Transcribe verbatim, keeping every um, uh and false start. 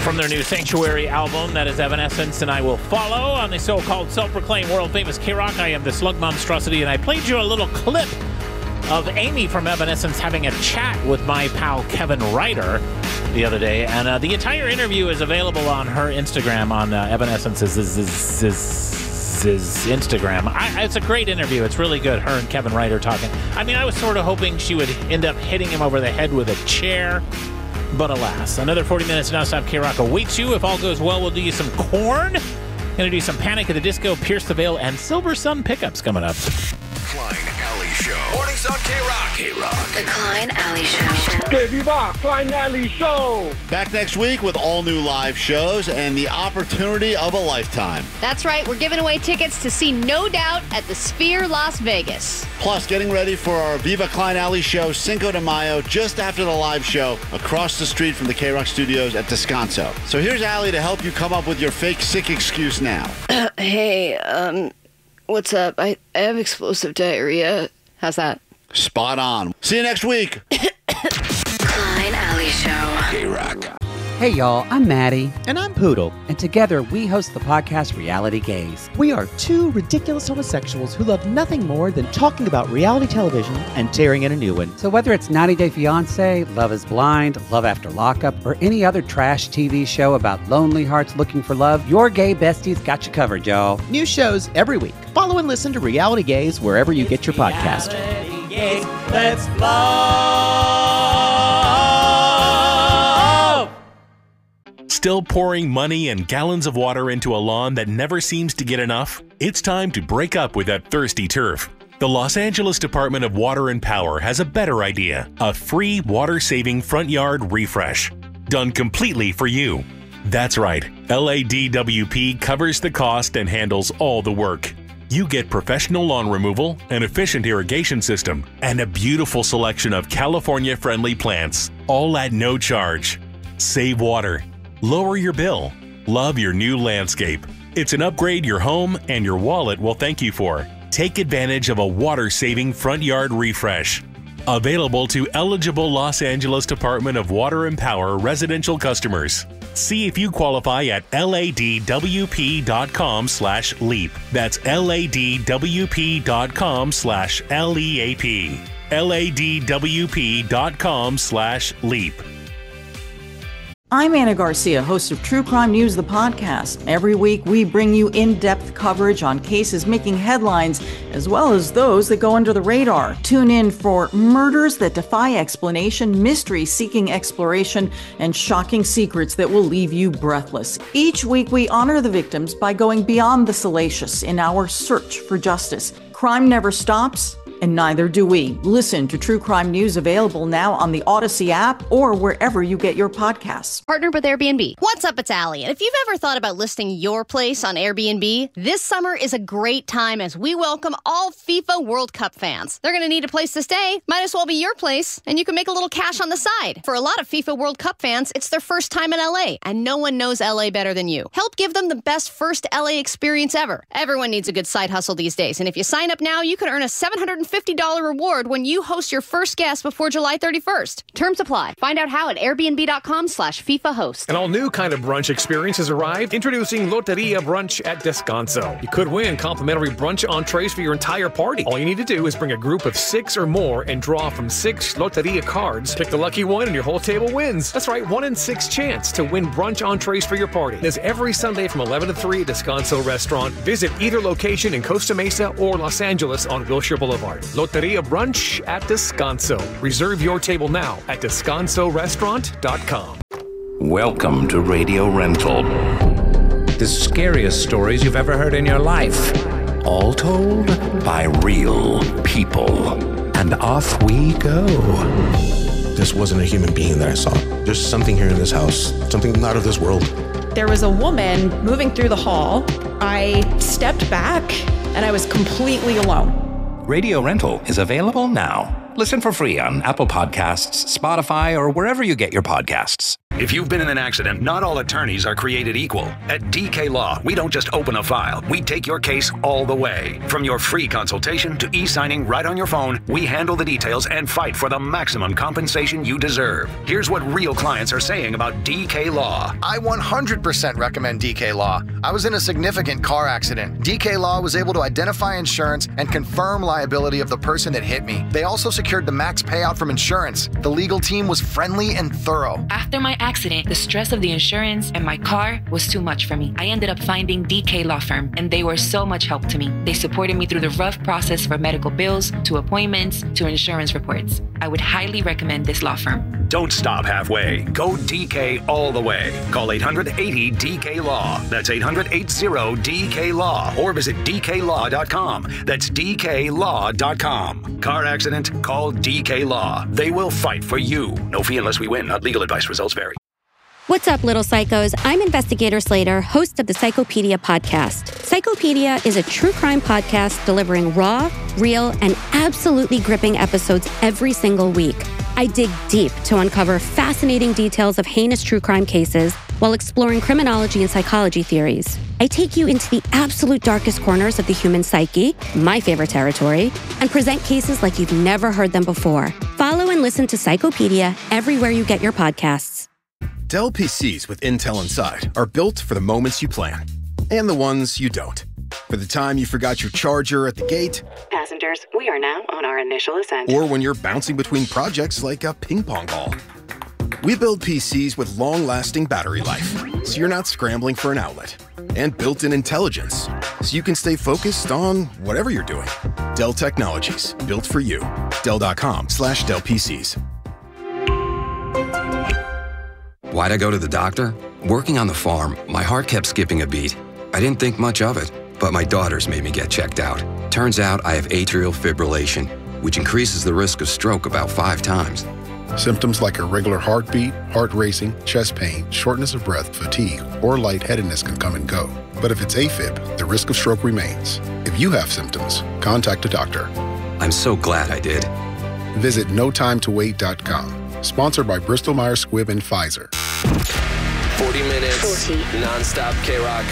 From their new Sanctuary album, that is Evanescence, and I Will Follow. On the so-called self-proclaimed world-famous K-Rock, I am the Slug Monstrosity, and I played you a little clip of Amy from Evanescence having a chat with my pal Kevin Ryder the other day, and uh, the entire interview is available on her Instagram, on uh, Evanescence's is, is, is, is Instagram. I, it's a great interview. It's really good, her and Kevin Ryder talking. I mean, I was sort of hoping she would end up hitting him over the head with a chair, but alas. Another forty minutes of nonstop K-Rock awaits you. If all goes well, we'll do you some Korn. Gonna do some Panic at the Disco, Pierce the Veil, and Silver Sun pickups coming up. Klein Alley Show. Mornings on K-Rock. K-Rock. The Klein Alley Show. Que viva Klein Alley Show. Back next week with all new live shows and the opportunity of a lifetime. That's right. We're giving away tickets to see No Doubt at the Sphere Las Vegas. Plus, getting ready for our Viva Klein Alley Show Cinco de Mayo just after the live show across the street from the K-Rock studios at Descanso. So here's Allie to help you come up with your fake sick excuse now. Hey, um... what's up? I, I have explosive diarrhea. How's that? Spot on. See you next week. Klein Alley Show. K-Rock. Hey y'all, I'm Maddie. And I'm Poodle. And together we host the podcast Reality Gaze. We are two ridiculous homosexuals who love nothing more than talking about reality television and tearing in a new one. So whether it's ninety day fiancé, Love is Blind, Love After Lockup, or any other trash T V show about lonely hearts looking for love, your gay besties got you covered, y'all. New shows every week. Follow and listen to Reality Gaze wherever you get your podcast. Reality Gaze, let's love. Still pouring money and gallons of water into a lawn that never seems to get enough? It's time to break up with that thirsty turf. The Los Angeles Department of Water and Power has a better idea, a free water-saving front yard refresh, done completely for you. That's right, L A D W P covers the cost and handles all the work. You get professional lawn removal, an efficient irrigation system, and a beautiful selection of California-friendly plants, all at no charge. Save water. Lower your bill. Love your new landscape. It's an upgrade your home and your wallet will thank you for. Take advantage of a water-saving front yard refresh. Available to eligible Los Angeles Department of Water and Power residential customers. See if you qualify at L A D W P dot com slash leap. That's L A D W P dot com slash L E A P. L A D W P dot com slash leap. I'm Anna Garcia, host of True Crime News, the podcast. Every week, we bring you in-depth coverage on cases making headlines, as well as those that go under the radar. Tune in for murders that defy explanation, mysteries seeking exploration, and shocking secrets that will leave you breathless. Each week, we honor the victims by going beyond the salacious in our search for justice. Crime never stops, and neither do we. Listen to True Crime News, available now on the Odyssey app or wherever you get your podcasts. Partnered with Airbnb. What's up, it's Allie. And if you've ever thought about listing your place on Airbnb, this summer is a great time as we welcome all FIFA World Cup fans. They're going to need a place to stay. Might as well be your place, and you can make a little cash on the side. For a lot of FIFA World Cup fans, it's their first time in L A, and no one knows L A better than you. Help give them the best first L A experience ever. Everyone needs a good side hustle these days, and if you sign up now, you can earn a seven hundred fifty dollars reward when you host your first guest before July thirty-first. Terms apply. Find out how at airbnb.com slash FIFA host. An all-new kind of brunch experience has arrived. Introducing Loteria Brunch at Descanso. You could win complimentary brunch entrees for your entire party. All you need to do is bring a group of six or more and draw from six Loteria cards. Pick the lucky one and your whole table wins. That's right, one in six chance to win brunch entrees for your party. It's every Sunday from eleven to three at Descanso Restaurant. Visit either location in Costa Mesa or Los Angeles on Wilshire Boulevard. Loteria Brunch at Descanso. Reserve your table now at descanso restaurant dot com. Welcome to Radio Rental. The scariest stories you've ever heard in your life. All told by real people. And off we go. This wasn't a human being that I saw. There's something here in this house. Something not of this world. There was a woman moving through the hall. I stepped back and I was completely alone. Radio Rental is available now. Listen for free on Apple Podcasts, Spotify, or wherever you get your podcasts. If you've been in an accident, not all attorneys are created equal. At D K Law, we don't just open a file. We take your case all the way. From your free consultation to e-signing right on your phone, we handle the details and fight for the maximum compensation you deserve. Here's what real clients are saying about D K Law. I one hundred percent recommend D K Law. I was in a significant car accident. D K Law was able to identify insurance and confirm liability of the person that hit me. They also secured the max payout from insurance. The legal team was friendly and thorough. After my accident, the stress of the insurance and my car was too much for me. I ended up finding D K Law Firm, and they were so much help to me. They supported me through the rough process for medical bills, to appointments, to insurance reports. I would highly recommend this law firm. Don't stop halfway. Go D K all the way. Call eight hundred eighty D K Law. That's eight hundred eighty D K Law. Or visit D K law dot com. That's D K law dot com. Car accident? Call D K Law. They will fight for you. No fee unless we win. Not legal advice. Results vary. What's up, little psychos? I'm Investigator Slater, host of the Psychopedia podcast. Psychopedia is a true crime podcast delivering raw, real, and absolutely gripping episodes every single week. I dig deep to uncover fascinating details of heinous true crime cases while exploring criminology and psychology theories. I take you into the absolute darkest corners of the human psyche, my favorite territory, and present cases like you've never heard them before. Follow and listen to Psychopedia everywhere you get your podcasts. Dell P Cs with Intel Inside are built for the moments you plan and the ones you don't. For the time you forgot your charger at the gate. Passengers, we are now on our initial ascent. Or when you're bouncing between projects like a ping pong ball. We build P Cs with long-lasting battery life, so you're not scrambling for an outlet. And built-in intelligence, so you can stay focused on whatever you're doing. Dell Technologies, built for you. Dell.com slash Dell PCs. Why'd I go to the doctor? Working on the farm, my heart kept skipping a beat. I didn't think much of it, but my daughters made me get checked out. Turns out I have atrial fibrillation, which increases the risk of stroke about five times. Symptoms like irregular heartbeat, heart racing, chest pain, shortness of breath, fatigue, or lightheadedness can come and go. But if it's AFib, the risk of stroke remains. If you have symptoms, contact a doctor. I'm so glad I did. Visit no time to wait dot com. Sponsored by Bristol Myers Squibb and Pfizer. forty minutes, forty. Non-stop K-Rock.